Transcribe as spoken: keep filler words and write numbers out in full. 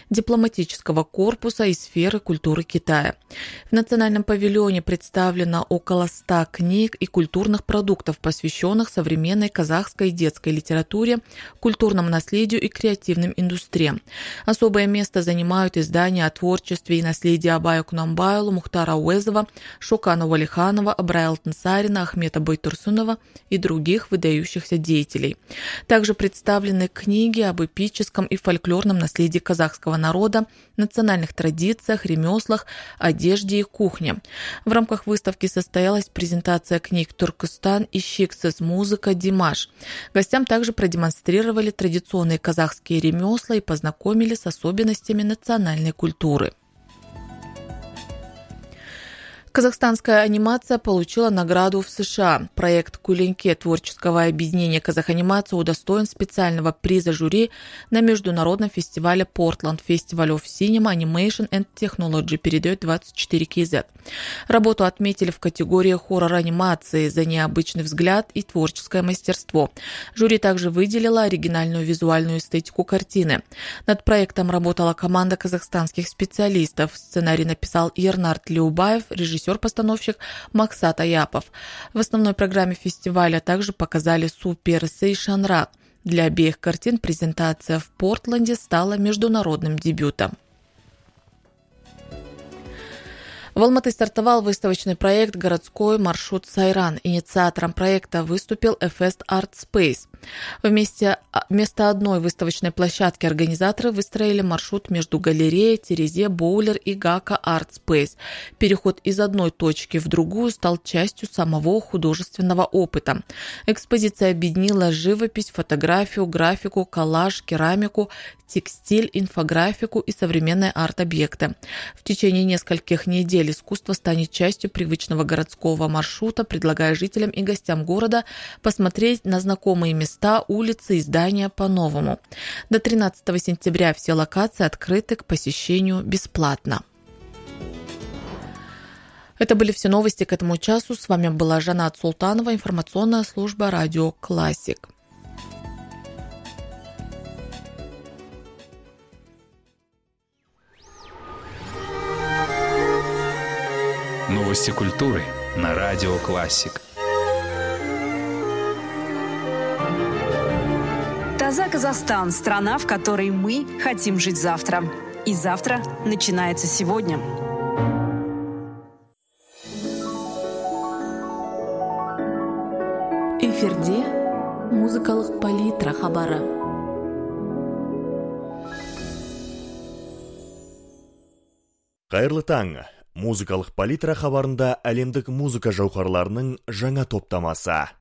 дипломатического корпуса и сферы культуры Китая. В национальном павильоне представлено около ста книг и культурных продуктов, посвященных современной казахской детской литературе, культурному наследию и креативным индустриям. Особое место занимают издания о творчестве и наследии Абая Кунанбайұлы, Мухтара Ауэзова, Шокана Уалиханова, Ыбырай Алтынсарина, Ахмета Байтурсынова и других выдающихся деятелей. Также представлены книги об эпическом и фольклорном наследии казахского народа, национальных традициях, ремеслах, одежде и кухне. В рамках выставки состоялась презентация книг «Туркестан» и «Щиксыз. Музыка. Димаш». Гостям также продемонстрировали традиционные казахские ремесла и познакомили с особенностями национальной культуры. Казахстанская анимация получила награду в США. Проект «Куленке» творческого объединения «Казаханимация» удостоен специального приза жюри на международном фестивале Portland Festival of Cinema, Animation and Technology, передает двадцать четыре кей зет. Работу отметили в категории хоррор-анимации за необычный взгляд и творческое мастерство. Жюри также выделило оригинальную визуальную эстетику картины. Над проектом работала команда казахстанских специалистов. Сценарий написал Ернард Леубаев, режиссер-постановщик Максат Аяпов. В основной программе фестиваля также показали «Супер Сей Шанра». Для обеих картин презентация в Портленде стала международным дебютом. В Алматы стартовал выставочный проект «Городской маршрут Сайран». Инициатором проекта выступил Эфест Арт Спейс. Вместе, вместо одной выставочной площадки организаторы выстроили маршрут между галереей, Терезе, Боулер и Гака Арт Спейс. Переход из одной точки в другую стал частью самого художественного опыта. Экспозиция объединила живопись, фотографию, графику, коллаж, керамику, текстиль, инфографику и современные арт-объекты. В течение нескольких недель искусство станет частью привычного городского маршрута, предлагая жителям и гостям города посмотреть на знакомые места, улицы и здания по-новому. До тринадцатого сентября все локации открыты к посещению бесплатно. Это были все новости к этому часу. С вами была Жанат Султанова, информационная служба «Радио Классик». Новости культуры на Радио Классик. Таза Казахстан – страна, в которой мы хотим жить завтра. И завтра начинается сегодня. Эфирде музыкалық палитра хабары. Қайырлы таң! Музыкалық палитра хабарында әлемдік музыка жауһарларының жаңа топтамасы.